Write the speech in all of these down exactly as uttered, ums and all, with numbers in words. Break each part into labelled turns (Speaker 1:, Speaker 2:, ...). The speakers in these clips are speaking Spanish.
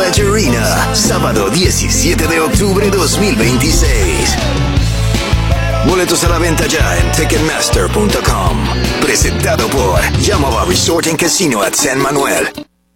Speaker 1: Pledge Arena, sábado diecisiete de octubre dos mil veintiséis. Boletos a la venta ya en ticketmaster punto com. Presentado por Yamava Resort and Casino at San Manuel.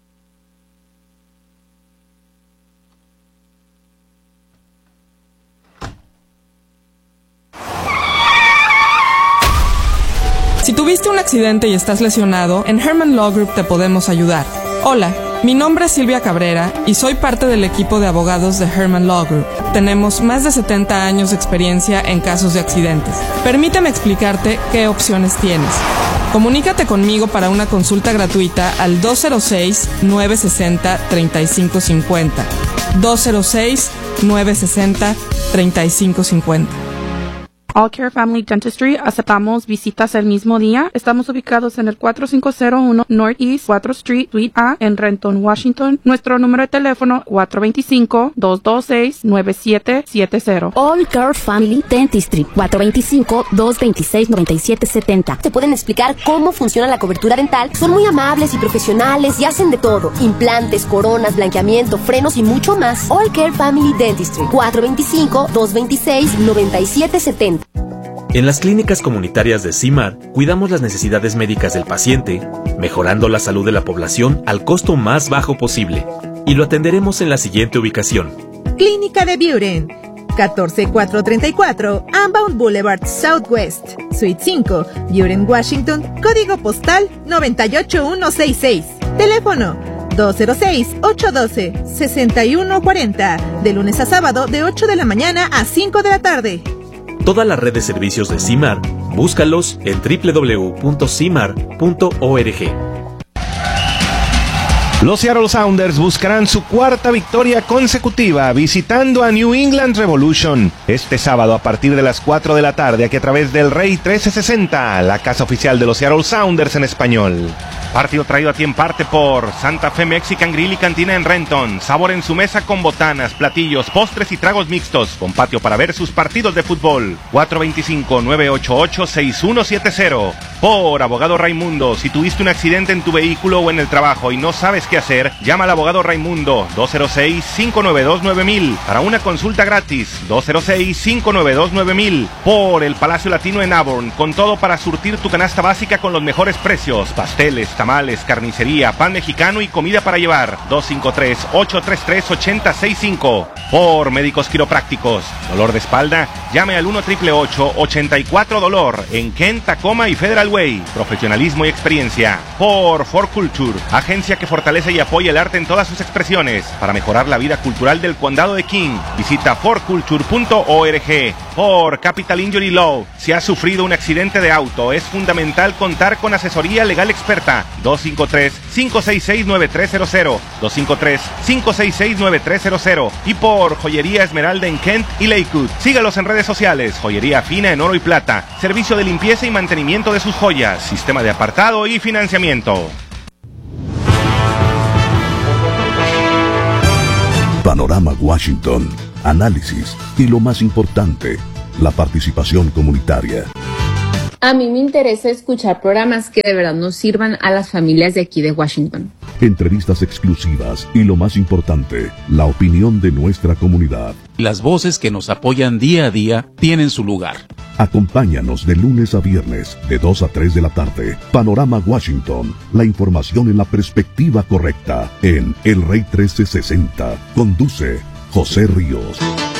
Speaker 2: Si tuviste un accidente y estás lesionado, en Herman Law Group te podemos ayudar. Hola, mi nombre es Silvia Cabrera y soy parte del equipo de abogados de Herman Law Group. Tenemos más de setenta años de experiencia en casos de accidentes. Permíteme explicarte qué opciones tienes. Comunícate conmigo para una consulta gratuita al dos cero seis, nueve seis cero, tres cinco cinco cero. dos cero seis, nueve seis cero, tres cinco cinco cero.
Speaker 3: All Care Family Dentistry, aceptamos visitas el mismo día. Estamos ubicados en el cuatro cinco cero uno Northeast cuatro Street, Suite A, en Renton, Washington. Nuestro número de teléfono cuatro dos cinco, dos dos seis, nueve siete siete cero.
Speaker 4: All Care Family Dentistry, cuatro dos cinco, dos dos seis, nueve siete siete cero. Te pueden explicar cómo funciona la cobertura dental. Son muy amables y profesionales y hacen de todo. Implantes, coronas, blanqueamiento, frenos y mucho más. All Care Family Dentistry, cuatro dos cinco, dos dos seis, nueve siete siete cero.
Speaker 5: En las clínicas comunitarias de CIMAR, cuidamos las necesidades médicas del paciente, mejorando la salud de la población al costo más bajo posible. Y lo atenderemos en la siguiente ubicación.
Speaker 6: Clínica de Buren, catorce mil cuatrocientos treinta y cuatro Unbound Boulevard Southwest, Suite cinco, Buren, Washington, código postal nueve ocho uno seis seis. Teléfono dos cero seis, ocho uno dos, seis uno cuatro cero, de lunes a sábado de ocho de la mañana a cinco de la tarde.
Speaker 5: Toda la red de servicios de CIMAR, búscalos en doble u doble u doble u punto cimar punto org.
Speaker 7: Los Seattle Sounders buscarán su cuarta victoria consecutiva visitando a New England Revolution este sábado a partir de las cuatro de la tarde, aquí a través del Rey trece sesenta, la casa oficial de los Seattle Sounders en español. Partido traído a ti en parte por Santa Fe Mexican Grill y Cantina en Renton. Sabor en su mesa con botanas, platillos, postres y tragos mixtos, con patio para ver sus partidos de fútbol. cuatro dos cinco, nueve ocho ocho, seis uno siete cero. Por Abogado Raimundo, si tuviste un accidente en tu vehículo o en el trabajo y no sabes qué hacer, llama al abogado Raimundo dos cero seis, cinco nueve dos, nueve mil para una consulta gratis. dos cero seis, cinco nueve dos, nueve mil. Por el Palacio Latino en Auburn, con todo para surtir tu canasta básica con los mejores precios. Pasteles, tamales, carnicería, pan mexicano y comida para llevar. dos cinco tres, ocho tres tres, ocho cero seis cinco. Por Médicos Quiroprácticos, dolor de espalda, llame al uno, ocho ocho ocho, ochenta y cuatro dolor en Kent, Tacoma y Federal Way. Profesionalismo y experiencia. Por For Culture, agencia que fortalece y apoya el arte en todas sus expresiones para mejorar la vida cultural del condado de King. Visita for culture punto org. Por Capital Injury Law, si has sufrido un accidente de auto, es fundamental contar con asesoría legal experta. dos cinco tres, cinco seis seis, nueve tres cero cero. dos cinco tres, cinco seis seis, nueve tres cero cero. Y por Joyería Esmeralda en Kent y Lakewood. Sígalos en redes sociales. Joyería fina en oro y plata. Servicio de limpieza y mantenimiento de sus joyas. Sistema de apartado y financiamiento.
Speaker 8: Panorama Washington. Análisis y lo más importante, la participación comunitaria.
Speaker 9: A mí me interesa escuchar programas que de verdad nos sirvan a las familias de aquí de Washington.
Speaker 8: Entrevistas exclusivas y lo más importante, la opinión de nuestra comunidad.
Speaker 10: Las voces que nos apoyan día a día tienen su lugar.
Speaker 8: Acompáñanos de lunes a viernes, de dos a tres de la tarde. Panorama Washington, la información en la perspectiva correcta, en El Rey trece sesenta. Conduce José Ríos.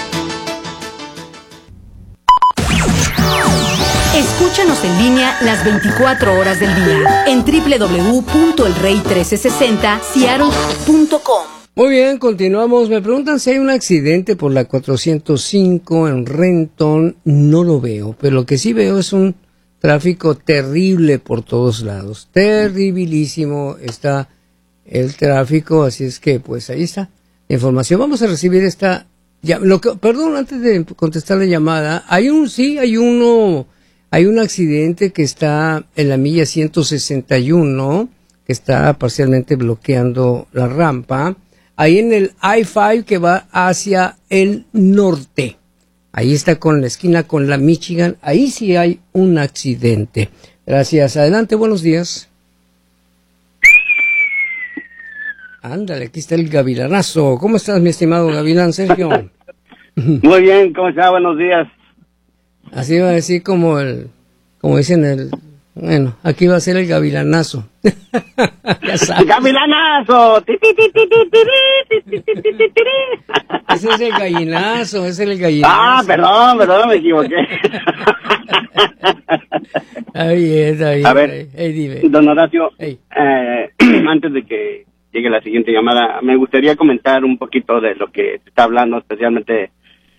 Speaker 11: Escúchanos en línea las veinticuatro horas del día en doble u doble u doble u punto el rey trece sesenta seattle punto com.
Speaker 12: Muy bien, continuamos. Me preguntan si hay un accidente por la cuatrocientos cinco en Renton. No lo veo, pero lo que sí veo es un tráfico terrible por todos lados. Terribilísimo está el tráfico, así es que pues ahí está la información. Vamos a recibir esta... Ya, lo que, perdón, antes de contestar la llamada, hay un, sí, hay uno... Hay un accidente que está en la milla ciento sesenta y uno, que está parcialmente bloqueando la rampa, ahí en el I cinco que va hacia el norte. Ahí está con la esquina con la Michigan, ahí sí hay un accidente. Gracias, adelante, buenos días. Ándale, aquí está el gavilanazo. ¿Cómo estás, mi estimado gavilán, Sergio?
Speaker 13: Muy bien, ¿cómo está? Buenos días.
Speaker 12: Así va a decir como el, como dicen el, bueno, aquí va a ser el gavilanazo. Ya sabes.
Speaker 13: ¡Gavilanazo!
Speaker 12: Ese es el gallinazo, ese es el gallinazo.
Speaker 13: Ah, perdón, perdón, me equivoqué.
Speaker 12: Ahí es, ahí
Speaker 13: A ver,
Speaker 12: hey, dime.
Speaker 13: Don Horacio, hey. eh, antes de que llegue la siguiente llamada, me gustaría comentar un poquito de lo que se está hablando, especialmente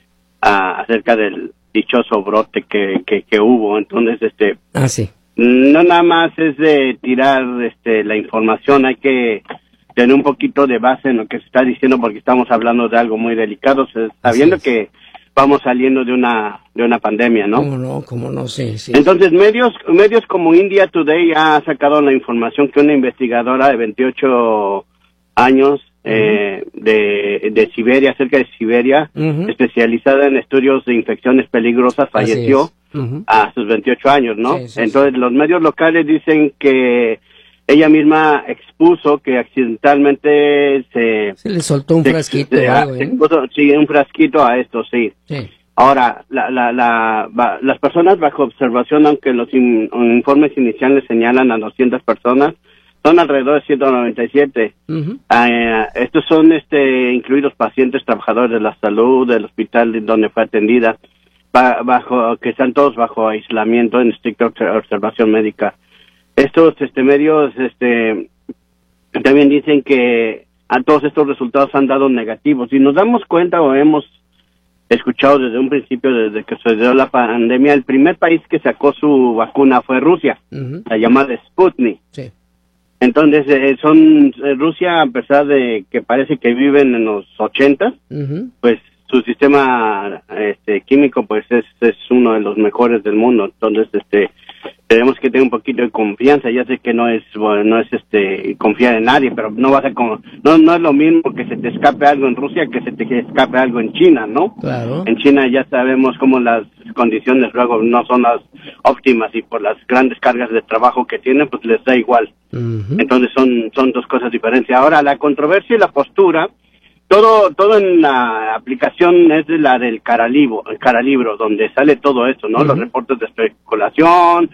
Speaker 13: uh, acerca del dichoso brote que, que, que hubo. Entonces, este,
Speaker 12: ah, sí.
Speaker 13: no nada más es de tirar este, la información, hay que tener un poquito de base en lo que se está diciendo, porque estamos hablando de algo muy delicado, sabiendo es. que vamos saliendo de una de una pandemia, ¿no?
Speaker 12: ¿Cómo no? ¿Cómo no? Sí, sí.
Speaker 13: Entonces, medios medios como India Today ha sacado la información que una investigadora de veintiocho años uh-huh. eh, de, de Siberia, cerca de Siberia, uh-huh. especializada en estudios de infecciones peligrosas, falleció uh-huh. a sus veintiocho años, ¿no? Sí, sí, Entonces, sí. los medios locales dicen que ella misma expuso que accidentalmente se...
Speaker 12: Se le soltó un
Speaker 13: se,
Speaker 12: frasquito.
Speaker 13: Se,
Speaker 12: algo,
Speaker 13: se
Speaker 12: ¿eh?
Speaker 13: expuso, sí, un frasquito a esto, sí.
Speaker 12: Sí.
Speaker 13: Ahora, la, la, la, ba, las personas bajo observación, aunque los in, informes iniciales señalan a doscientas personas, son alrededor de ciento noventa y siete. Uh-huh. Uh, estos son este incluidos pacientes, trabajadores de la salud, del hospital donde fue atendida, ba, bajo que están todos bajo aislamiento en estricta observación médica. Estos este medios este también dicen que a todos estos resultados han dado negativos, y nos damos cuenta o hemos escuchado desde un principio, desde que se dio la pandemia, el primer país que sacó su vacuna fue Rusia, uh-huh. la llamada Sputnik.
Speaker 12: Sí.
Speaker 13: Entonces, eh, son eh, Rusia, a pesar de que parece que viven en los ochenta, uh-huh. pues su sistema este químico pues es, es uno de los mejores del mundo. Entonces, este tenemos que tener un poquito de confianza. Ya sé que no es bueno, no es este confiar en nadie, pero no vas a como no no es lo mismo que se te escape algo en Rusia que se te escape algo en China, ¿no?
Speaker 12: Claro.
Speaker 13: En China ya sabemos cómo las condiciones luego no son las óptimas, y por las grandes cargas de trabajo que tienen, pues les da igual. Uh-huh. Entonces son son dos cosas diferentes. Ahora, la controversia y la postura, todo todo en la aplicación es de la del Caralibro, el Caralibro, donde sale todo esto, ¿no? Uh-huh. Los reportes de especulación,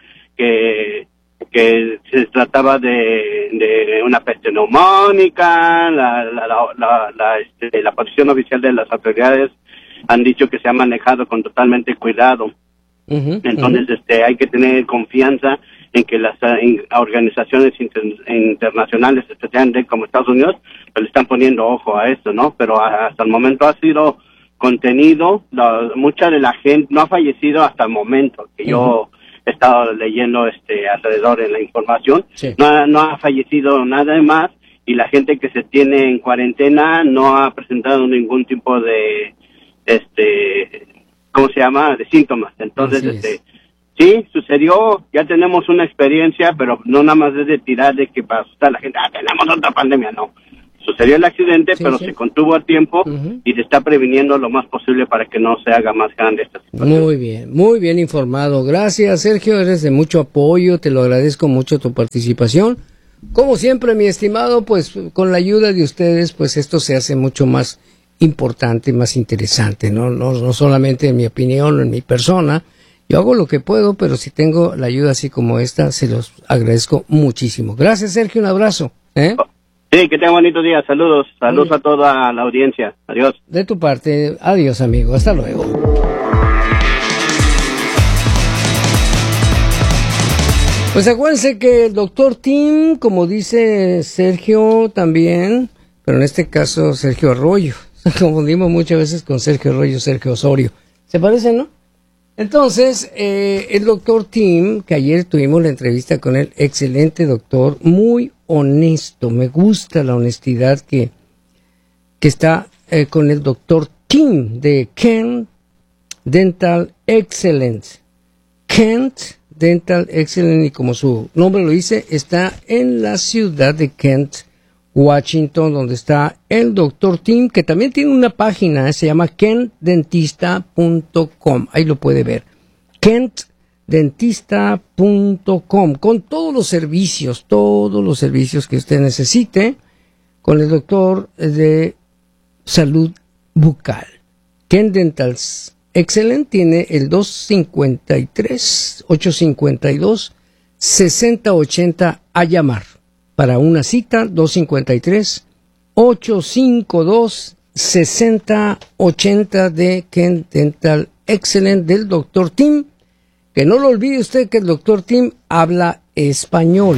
Speaker 13: que que se trataba de, de una peste neumónica, la la la la, la, este, la posición oficial de las autoridades han dicho que se ha manejado con totalmente cuidado. Uh-huh, Entonces, uh-huh. este, hay que tener confianza en que las en organizaciones inter, internacionales, especialmente como Estados Unidos, pues le están poniendo ojo a esto, ¿no? Pero hasta el momento ha sido contenido. La, mucha de la gente no ha fallecido hasta el momento, que uh-huh. yo he estado leyendo este alrededor en la información. Sí. No, ha, no ha fallecido nada más, y la gente que se tiene en cuarentena no ha presentado ningún tipo de, este, ¿cómo se llama?, de síntomas. Entonces, este, sí, sucedió, ya tenemos una experiencia, pero no nada más es de tirar de que para asustar a la gente, ah, tenemos otra pandemia, no. Sucedió el accidente, sí, pero sí. se contuvo a tiempo uh-huh. y se está previniendo lo más posible para que no se haga más grande esta situación.
Speaker 12: Muy bien, muy bien informado. Gracias, Sergio, eres de mucho apoyo, te lo agradezco mucho tu participación. Como siempre, mi estimado, pues con la ayuda de ustedes, pues esto se hace mucho más importante, más interesante, ¿no? No, no solamente en mi opinión o en mi persona. Yo hago lo que puedo, pero si tengo la ayuda así como esta, se los agradezco muchísimo. Gracias, Sergio, un abrazo. ¿eh?
Speaker 13: Sí, que tengan bonito día. Saludos. Saludos a toda la audiencia. Adiós.
Speaker 12: De tu parte, adiós, amigo. Hasta luego. Pues acuérdense que el doctor Tim, como dice Sergio también, pero en este caso Sergio Arroyo. Nos confundimos muchas veces con Sergio Arroyo, Sergio Osorio. ¿Se parecen, no? Entonces, eh, el doctor Tim, que ayer tuvimos la entrevista con él, excelente doctor, muy honesto, me gusta la honestidad que, que está eh, con el doctor Tim de Kent Dental Excellence. Kent Dental Excellence, y como su nombre lo dice, está en la ciudad de Kent, Washington, donde está el doctor Tim, que también tiene una página, se llama kent dentista punto com, ahí lo puede ver, kent dentista punto com, con todos los servicios, todos los servicios que usted necesite, con el doctor de salud bucal. Ken Dental Excellent tiene el dos cinco tres, ocho cinco dos, seis cero ocho cero a llamar. Para una cita, dos cinco tres, ocho cinco dos, seis cero ocho cero de Ken Dental Excellent del doctor Tim. Que no lo olvide usted que el doctor Tim habla español.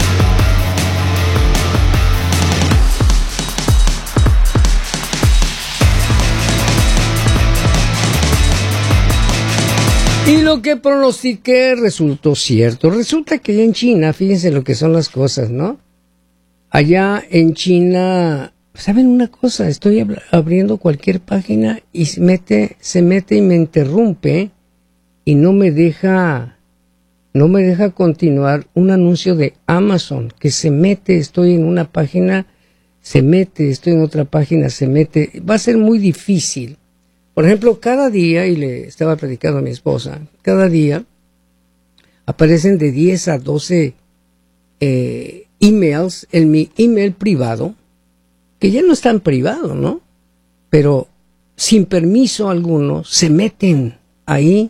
Speaker 12: Y lo que pronostiqué resultó cierto. Resulta que allá en China, fíjense lo que son las cosas, ¿no? Allá en China, ¿saben una cosa? Estoy ab- abriendo cualquier página y se mete, se mete y me interrumpe y no me deja, no me deja continuar un anuncio de Amazon que se mete, estoy en una página, se mete, estoy en otra página, se mete. Va a ser muy difícil. Por ejemplo, cada día, y le estaba platicando a mi esposa, cada día aparecen de diez a doce eh, emails en mi email privado, que ya no es tan privado, ¿no? Pero sin permiso alguno se meten ahí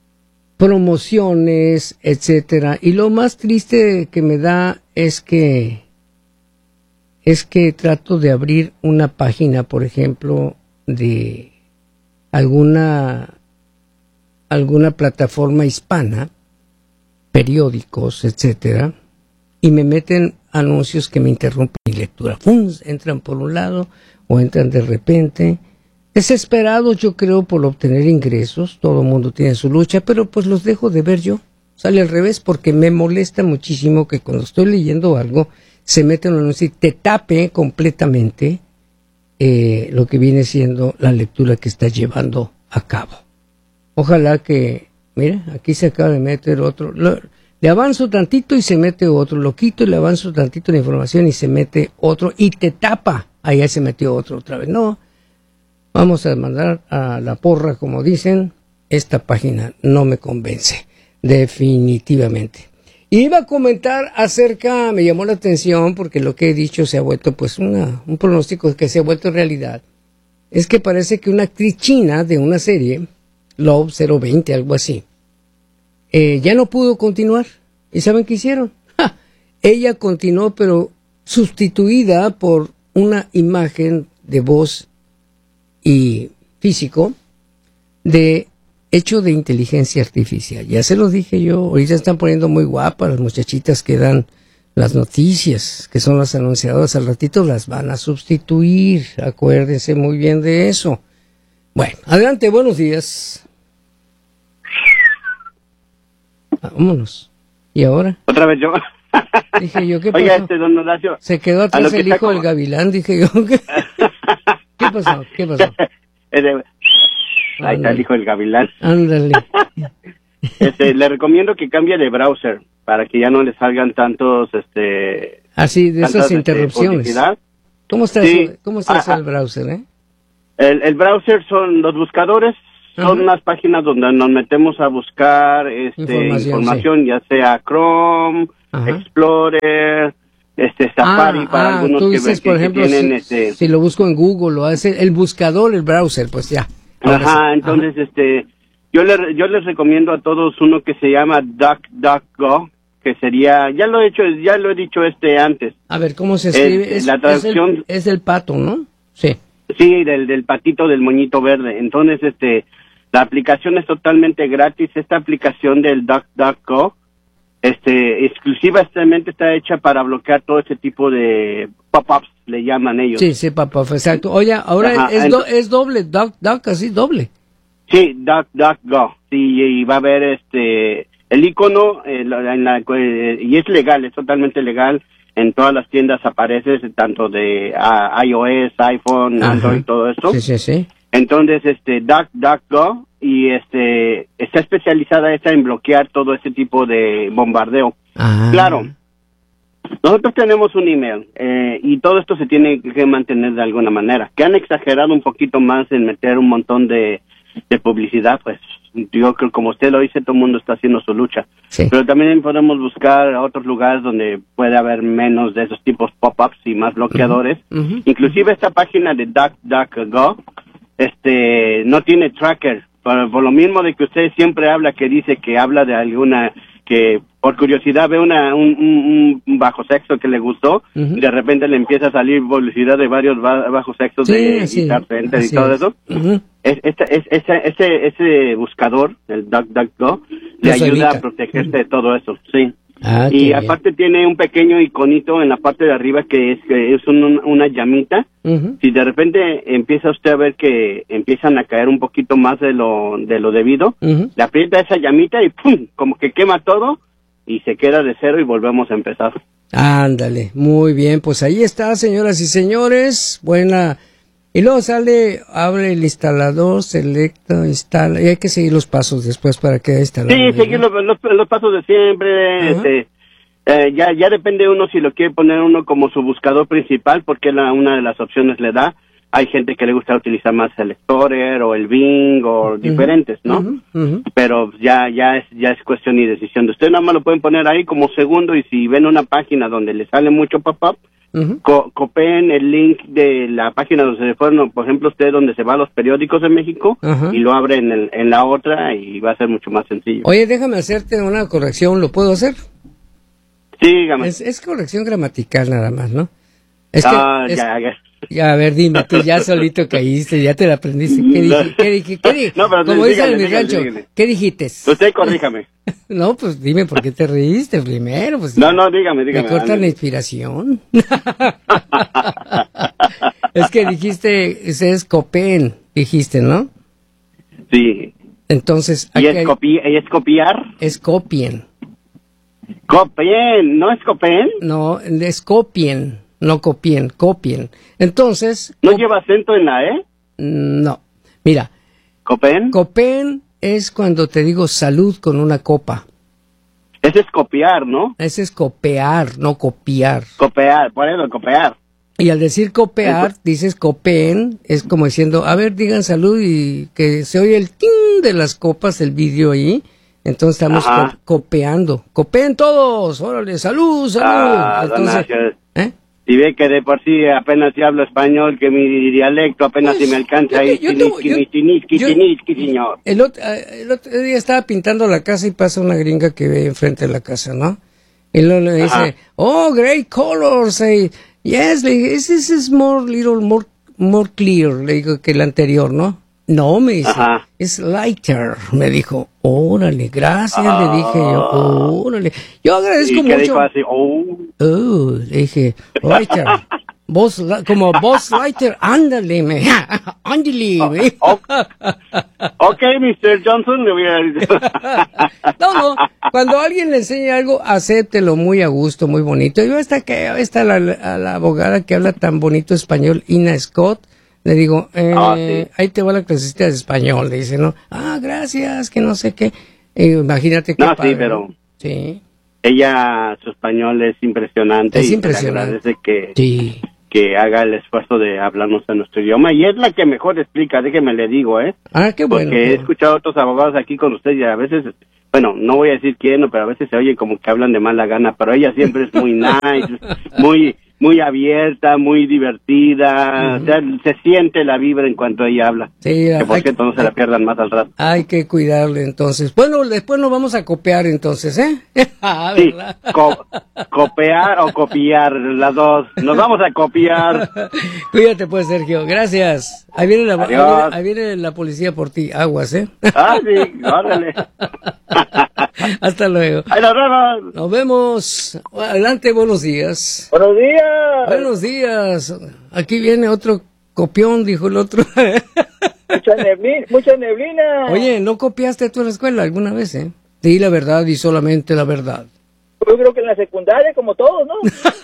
Speaker 12: promociones, etcétera. Y lo más triste que me da es que es que trato de abrir una página, por ejemplo, de alguna alguna plataforma hispana, periódicos, etcétera, y me meten anuncios que me interrumpen mi lectura. ¡Fum! Entran por un lado o entran de repente. Desesperados, yo creo, por obtener ingresos. Todo el mundo tiene su lucha, pero pues los dejo de ver yo. Sale al revés porque me molesta muchísimo que cuando estoy leyendo algo se meten un anuncio y te tape completamente Eh, lo que viene siendo la lectura que está llevando a cabo. Ojalá que, mira, aquí se acaba de meter otro, lo, le avanzo tantito y se mete otro, lo quito y le avanzo tantito la información y se mete otro y te tapa, ahí se metió otro otra vez. No, vamos a mandar a la porra, como dicen, esta página no me convence, definitivamente. Iba a comentar acerca, me llamó la atención porque lo que he dicho se ha vuelto pues una, un pronóstico que se ha vuelto realidad. Es que parece que una actriz china de una serie, Love cero veinte, algo así, eh, ya no pudo continuar. ¿Y saben qué hicieron? ¡Ja! Ella continuó, pero sustituida por una imagen de voz y físico de hecho de inteligencia artificial. Ya se lo dije yo, ahorita están poniendo muy guapas las muchachitas que dan las noticias, que son las anunciadoras, al ratito las van a sustituir, acuérdense muy bien de eso. Bueno, adelante, buenos días. Vámonos. ¿Y ahora?
Speaker 13: Otra vez yo.
Speaker 12: Dije yo, ¿qué pasó?
Speaker 13: Oiga, este don Horacio.
Speaker 12: Se quedó atrás el hijo
Speaker 13: como...
Speaker 12: del gavilán, dije yo. ¿Qué, ¿Qué pasó? ¿Qué pasó?
Speaker 13: Ahí está el hijo del gavilán.
Speaker 12: Ándale.
Speaker 13: Este, le recomiendo que cambie de browser para que ya no le salgan tantos, este...
Speaker 12: Así, de esas interrupciones.
Speaker 13: Este,
Speaker 12: ¿Cómo está,
Speaker 13: sí.
Speaker 12: eso, ¿cómo está
Speaker 13: ah,
Speaker 12: eso el browser, eh?
Speaker 13: El, el browser son los buscadores, son uh-huh. unas páginas donde nos metemos a buscar este, información, información sí. ya sea Chrome, uh-huh. Explorer, este Safari,
Speaker 12: ah,
Speaker 13: para
Speaker 12: ah,
Speaker 13: algunos
Speaker 12: tú dices,
Speaker 13: que,
Speaker 12: por
Speaker 13: que
Speaker 12: ejemplo,
Speaker 13: tienen
Speaker 12: si,
Speaker 13: este...
Speaker 12: si lo busco en Google, lo hace el buscador, el browser, pues ya.
Speaker 13: Ajá, entonces, Ajá. este, yo le, yo les recomiendo a todos uno que se llama DuckDuckGo, que sería, ya lo he hecho, ya lo he dicho este antes.
Speaker 12: A ver, ¿cómo se escribe?
Speaker 13: Es, es, la traducción...
Speaker 12: Es el, es el pato, ¿no? Sí.
Speaker 13: Sí, del, del patito del moñito verde. Entonces, este, la aplicación es totalmente gratis. Esta aplicación del DuckDuckGo, este, exclusivamente está hecha para bloquear todo ese tipo de pop-ups, le llaman ellos.
Speaker 12: Sí, sí, pop-up, exacto. Oye, ahora Ajá, es, do, es doble, Duck, Duck, así doble.
Speaker 13: Sí, DuckDuckGo. Sí, y va a haber este, el icono, eh, en la, eh, y es legal, es totalmente legal. En todas las tiendas aparece, tanto de uh, iOS, iPhone, Ajá. Android, todo esto.
Speaker 12: Sí, sí, sí.
Speaker 13: Entonces, este, DuckDuckGo, y este, está especializada esta en bloquear todo ese tipo de bombardeo.
Speaker 12: Ah.
Speaker 13: Claro, nosotros tenemos un email, eh, y todo esto se tiene que mantener de alguna manera. Que han exagerado un poquito más en meter un montón de, de publicidad, pues yo creo como usted lo dice, todo el mundo está haciendo su lucha.
Speaker 12: Sí.
Speaker 13: Pero también podemos buscar otros lugares donde puede haber menos de esos tipos pop-ups y más bloqueadores.
Speaker 12: Uh-huh.
Speaker 13: Inclusive esta página de DuckDuckGo, este, no tiene tracker. Por, por lo mismo de que usted siempre habla, que dice que habla de alguna, que por curiosidad ve una un, un, un bajo sexo que le gustó, uh-huh. y de repente le empieza a salir publicidad de varios ba- bajos sexos, sí, de
Speaker 12: sí,
Speaker 13: Guitar Center y todo es. eso.
Speaker 12: Uh-huh.
Speaker 13: Es, este, es, ese, ese, ese buscador, el DuckDuckGo, le
Speaker 12: Nos
Speaker 13: ayuda
Speaker 12: evita.
Speaker 13: a protegerse de todo eso, sí.
Speaker 12: Ah,
Speaker 13: Y
Speaker 12: qué
Speaker 13: aparte tiene un pequeño iconito en la parte de arriba que es que es un, una llamita.
Speaker 12: Uh-huh.
Speaker 13: Si de repente empieza usted a ver que empiezan a caer un poquito más de lo de lo debido,
Speaker 12: uh-huh.
Speaker 13: le aprieta esa llamita y ¡pum! Como que quema todo y se queda de cero y volvemos a empezar.
Speaker 12: Ándale, muy bien, pues ahí está, señoras y señores, buena. Y luego sale, abre el instalador, selecta, instala, y hay que seguir los pasos después para que instale.
Speaker 13: Sí, seguir los, los, los pasos de siempre,
Speaker 12: Ajá.
Speaker 13: este, eh, ya ya depende uno si lo quiere poner uno como su buscador principal, porque la, una de las opciones le da. Hay gente que le gusta utilizar más el Explorer o el Bing o uh-huh. diferentes, ¿no?
Speaker 12: Uh-huh. Uh-huh.
Speaker 13: Pero ya ya es ya es cuestión y decisión de usted. Nada más lo pueden poner ahí como segundo, y si ven una página donde le sale mucho pop-up, uh-huh. co- copien el link de la página donde se fueron, por ejemplo, usted donde se va a los periódicos de México, uh-huh. y lo abre en, el, en la otra y va a ser mucho más sencillo.
Speaker 12: Oye, déjame hacerte una corrección, ¿lo puedo hacer?
Speaker 13: Sí, dígame.
Speaker 12: Es, es corrección gramatical nada más, ¿no? Es
Speaker 13: ah,
Speaker 12: que, es,
Speaker 13: ya, ya.
Speaker 12: Ya, a ver, dime, tú ya solito caíste, ya te la aprendiste. ¿Qué dije? ¿Qué dije? ¿Qué dije?
Speaker 13: No, pero
Speaker 12: como
Speaker 13: dígale,
Speaker 12: dicen en mi
Speaker 13: dígale,
Speaker 12: rancho,
Speaker 13: dígale.
Speaker 12: ¿qué dijiste?
Speaker 13: Usted corríjame.
Speaker 12: No, pues dime por qué te reíste primero. Pues,
Speaker 13: no, no, dígame, dígame.
Speaker 12: Me cortan la inspiración. Es que dijiste, ese es Copen, dijiste, ¿no?
Speaker 13: Sí.
Speaker 12: Entonces,
Speaker 13: ¿Y es, copi- ¿y es copiar?
Speaker 12: Es copien.
Speaker 13: Copien, ¿no es copen?
Speaker 12: No, es copien. No copien, copien. Entonces...
Speaker 13: ¿No lleva acento en la E?
Speaker 12: No. Mira.
Speaker 13: ¿Copen?
Speaker 12: Copen es cuando te digo salud con una copa.
Speaker 13: Ese es copiar, ¿no?
Speaker 12: Ese es copiar, no copiar.
Speaker 13: Copiar, por eso, copiar.
Speaker 12: Y al decir copiar, dices copen, es como diciendo, a ver, digan salud, y que se oye el ting de las copas, el vídeo ahí. Entonces estamos co- copiando. Copeen todos, órale, salud, salud.
Speaker 13: Ah,
Speaker 12: Entonces, ¿eh?
Speaker 13: Si ve que de por sí apenas si hablo español, que mi dialecto apenas pues, si me alcanza ahí, señor.
Speaker 12: El otro, el otro día estaba pintando la casa y pasa una gringa que ve enfrente de la casa, ¿no? Y luego le dice, ajá. Oh, great colors. Eh, yes, le dije, this is more little, more, more clear, le digo, que el anterior, ¿no? No, me dice,
Speaker 13: ajá.
Speaker 12: Es lighter, me dijo. Órale, gracias, ah. le dije yo, órale. Yo agradezco
Speaker 13: ¿Y qué
Speaker 12: mucho.
Speaker 13: Dijo así? Oh.
Speaker 12: Oh, le dije, lighter. Vos, como vos, lighter, ándale, me. Ándale,
Speaker 13: oh,
Speaker 12: me.
Speaker 13: Oh. Ok, mister Johnson, le voy a decir.
Speaker 12: No, no, cuando alguien le enseña algo, acéptelo muy a gusto, muy bonito. Yo hasta que, está la, a la abogada que habla tan bonito español, Ina Scott, le digo, eh, ah, sí. Ahí te va la clasista de español. Le dice, no, ah, gracias, que no sé qué. Eh, imagínate que.
Speaker 13: No, padre, sí, pero.
Speaker 12: Sí.
Speaker 13: Ella, su español es impresionante.
Speaker 12: Es
Speaker 13: y
Speaker 12: impresionante.
Speaker 13: Agradece que,
Speaker 12: sí.
Speaker 13: que haga el esfuerzo de hablarnos en nuestro idioma. Y es la que mejor explica, déjeme le digo, ¿eh?
Speaker 12: Ah, qué bueno.
Speaker 13: Porque he escuchado a otros abogados aquí con usted y a veces. Bueno, no voy a decir quién, pero a veces se oye como que hablan de mala gana, pero ella siempre es muy nice, muy muy abierta, muy divertida, uh-huh. O sea, se siente la vibra en cuanto ella habla.
Speaker 12: Sí,
Speaker 13: que por cierto no se la pierdan más al rato.
Speaker 12: Hay que cuidarle entonces. Bueno, después nos vamos a copiar entonces, ¿eh?
Speaker 13: Sí, co- copiar o copiar, las dos. Nos vamos a copiar.
Speaker 12: Cuídate pues, Sergio, gracias. Ahí viene la, ahí viene, ahí viene la policía por ti, aguas, ¿eh?
Speaker 13: Ah, sí, órale.
Speaker 12: Hasta luego.
Speaker 13: Ahí nos vemos.
Speaker 12: Nos vemos. Adelante, buenos días.
Speaker 14: Buenos días.
Speaker 12: Buenos días. Aquí viene otro copión, dijo el otro.
Speaker 14: Mucha neblina, mucha neblina.
Speaker 12: Oye, ¿no copiaste tú en la escuela alguna vez, eh? Di la verdad y solamente la verdad.
Speaker 14: Yo creo que en la secundaria, como todos, ¿no?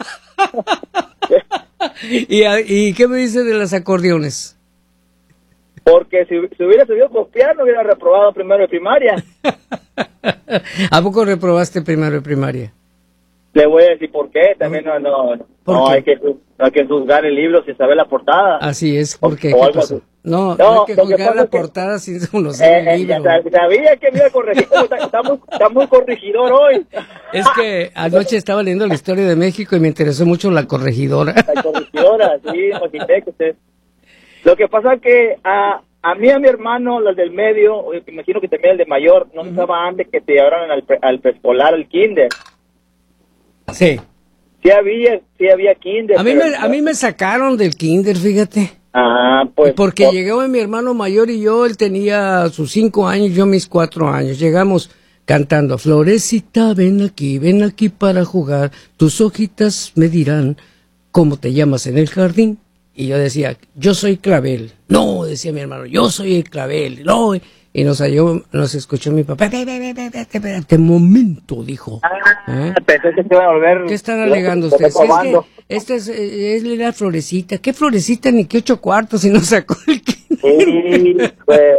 Speaker 12: ¿Y, ¿Y qué me dice de las acordeones?
Speaker 14: Porque si, si hubiera sabido copiar, no hubiera reprobado primero de primaria.
Speaker 12: ¿A poco reprobaste primero de primaria?
Speaker 14: Le voy a decir por qué. También no, no, no hay, que, hay que juzgar el libro sin saber la portada.
Speaker 12: Así es, porque
Speaker 14: o, o algo así.
Speaker 12: No, no,
Speaker 14: No,
Speaker 12: hay que
Speaker 14: lo que
Speaker 12: juzgar
Speaker 14: pasa
Speaker 12: la
Speaker 14: es que-
Speaker 12: portada sin conocer
Speaker 14: Eh,
Speaker 12: el
Speaker 14: eh,
Speaker 12: libro.
Speaker 14: ya sab- sabía que me iba a corregir, como está, está muy, está muy corregidor hoy.
Speaker 12: Es que anoche estaba leyendo la historia de México y me interesó mucho la corregidora.
Speaker 14: La corregidora, sí, imaginé que usted. Lo que pasa es que a, a mí y a mi hermano, los del medio, eh, imagino que también el de mayor, no se usaba antes que te llevaran al, pre- al preescolar, al kinder.
Speaker 12: Sí.
Speaker 14: Sí había, sí había kinder.
Speaker 12: A mí,
Speaker 14: pero-
Speaker 12: me, a mí me sacaron del kinder, fíjate.
Speaker 14: Ah, pues.
Speaker 12: Porque
Speaker 14: por-
Speaker 12: llegó mi hermano mayor y yo, él tenía sus cinco años, yo mis cuatro años. Llegamos cantando, Florecita, ven aquí, ven aquí para jugar. Tus hojitas me dirán cómo te llamas en el jardín. Y yo decía, yo soy Clavel. No, decía mi hermano, yo soy el Clavel. No. Y nos halló, nos escuchó mi papá. Espérate, espérate, espérate, momento, dijo. ¿Eh?
Speaker 14: Pensé que se iban a volver.
Speaker 12: ¿Qué están alegando ustedes? Es que
Speaker 14: Probando.
Speaker 12: esta es, eh, es la florecita. ¿Qué florecita ni qué ocho cuartos si no sacó el
Speaker 14: Sí, pues.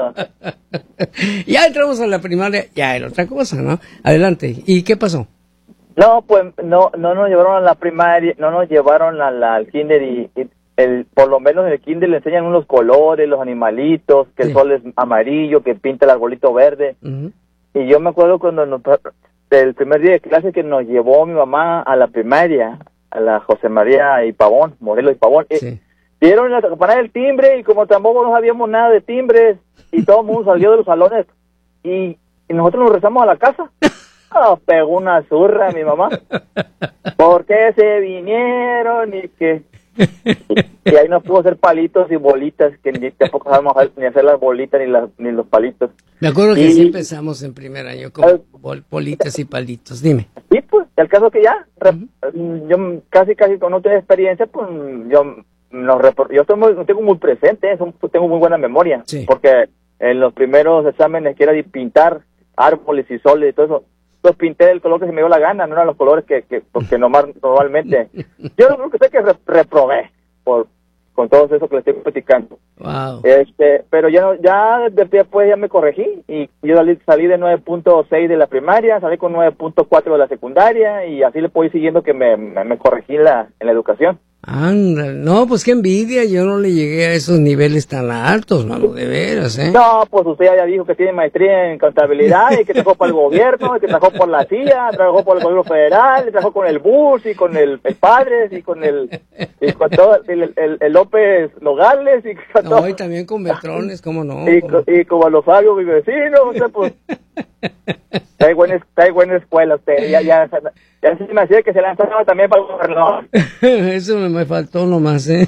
Speaker 12: Ya entramos a la primaria, ya era otra cosa, ¿no? Adelante. ¿Y qué pasó?
Speaker 14: No, pues no, no nos llevaron a la primaria, no nos llevaron a la, al kinder y, y el, por lo menos en el kinder le enseñan unos colores, los animalitos, que el sol es amarillo, que pinta el arbolito verde.
Speaker 12: Uh-huh.
Speaker 14: Y yo me acuerdo cuando nos, el primer día de clase que nos llevó mi mamá a la primaria, a la José María y Pavón, Morelos y Pavón.
Speaker 12: Sí.
Speaker 14: Y dieron la campanada del timbre y como tampoco no sabíamos nada de timbres y todo el mundo salió de los salones y, y nosotros nos rezamos a la casa. Ah, pegó una zurra mi mamá. ¿Por qué se vinieron? Y que y, y ahí nos pudo hacer palitos y bolitas, que ni tampoco sabemos hacer- ni hacer las bolitas ni, las, ni los palitos.
Speaker 12: Me acuerdo que
Speaker 14: Y-
Speaker 12: sí empezamos en primer año con bol- bolitas y palitos. Dime.
Speaker 14: Sí, pues, el caso que ya, re- yo casi, casi con no tengo experiencia, pues yo nos repor- yo estoy muy- tengo muy presente, eso, tengo muy buena memoria,
Speaker 12: Sí.
Speaker 14: porque en los primeros exámenes que era de pintar árboles y soles y todo eso, los pinté del color que se me dio la gana, no eran los colores que, que, que nomás, normalmente. Yo creo que sé que re- reprobé por con todo eso que le estoy platicando.
Speaker 12: Wow.
Speaker 14: Este, pero ya no- ya después ya me corregí y yo salí, salí de nueve punto seis de la primaria, salí con nueve punto cuatro de la secundaria y así le puedo ir siguiendo que me, me, me corregí en la, en la educación.
Speaker 12: Anda, no, pues qué envidia, yo no le llegué a esos niveles tan altos, mano, de veras, ¿eh?
Speaker 14: No, pues usted ya dijo que tiene maestría en contabilidad y que trabajó para el gobierno, y que trabajó por la C I A, trabajó por el gobierno federal, y trabajó con el B U S y con el, el Padres y con el y con todo el, el, el López Nogales y con
Speaker 12: No,
Speaker 14: todo.
Speaker 12: y también con Metrones, ¿cómo no?
Speaker 14: Y,
Speaker 12: ¿Cómo?
Speaker 14: co- y como los Fabio, mi vecino, usted pues está en buena, está en buena escuela usted, ya, ya, ya se me hacía que se lanzaba también para el gobernador.
Speaker 12: Eso me, me faltó nomás, ¿eh?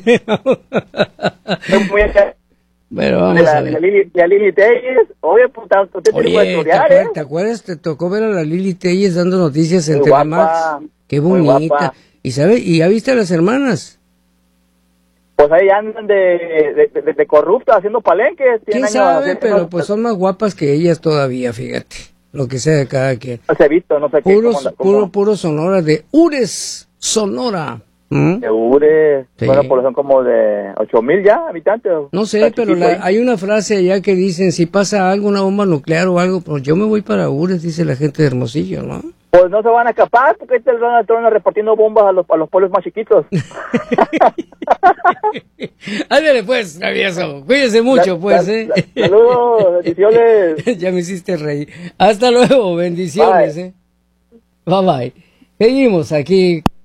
Speaker 14: Es muy acá.
Speaker 12: Pero
Speaker 14: De
Speaker 12: vamos
Speaker 14: la,
Speaker 12: a
Speaker 14: de la
Speaker 12: ver.
Speaker 14: Lili, de la Lili Telles, oye, pues usted tiene que
Speaker 12: Oye, ¿te
Speaker 14: estudiar,
Speaker 12: acuerdas,
Speaker 14: ¿eh?
Speaker 12: ¿te acuerdas? Te tocó ver a la Lili Telles dando noticias en
Speaker 14: Muy
Speaker 12: Telemax.
Speaker 14: guapa,
Speaker 12: Qué
Speaker 14: muy
Speaker 12: bonita.
Speaker 14: guapa.
Speaker 12: Y sabes, y ya viste a las hermanas.
Speaker 14: Pues ahí andan de, de, de, de corruptas haciendo palenques.
Speaker 12: ¿Quién
Speaker 14: tienen años
Speaker 12: sabe?
Speaker 14: haciendo-
Speaker 12: Pero pues son más guapas que ellas todavía, fíjate. Lo que sea de cada quien.
Speaker 14: No se ha visto, no sé qué.
Speaker 12: Puros,
Speaker 14: cómo- cómo-
Speaker 12: puro, puro Sonora, de Ures, Sonora. ¿Mm?
Speaker 14: de Ures,
Speaker 12: Sí.
Speaker 14: una población como de ocho mil ya habitantes.
Speaker 12: No sé,
Speaker 14: Está
Speaker 12: pero
Speaker 14: chiquito
Speaker 12: la-
Speaker 14: ahí.
Speaker 12: hay una frase allá que dicen, si pasa algo, una bomba nuclear o algo, pues yo me voy para Ures, dice la gente de Hermosillo, ¿no?
Speaker 14: Pues no se van a escapar porque ahí está el Donald Trump repartiendo bombas a los, a los pueblos más chiquitos.
Speaker 12: Ándale pues, travieso. Cuídese mucho,
Speaker 14: La-
Speaker 12: pues,
Speaker 14: la-
Speaker 12: ¿eh?
Speaker 14: la- saludos, bendiciones.
Speaker 12: Ya me hiciste reír. Hasta luego, bendiciones,
Speaker 14: Bye.
Speaker 12: ¿eh? Bye bye. Seguimos aquí.